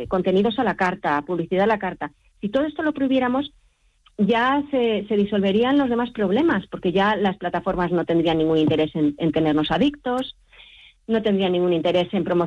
contenidos a la carta, publicidad a la carta. Si todo esto lo prohibiéramos, ya se disolverían los demás problemas, porque ya las plataformas no tendrían ningún interés en tenernos adictos, no tendrían ningún interés en promocionar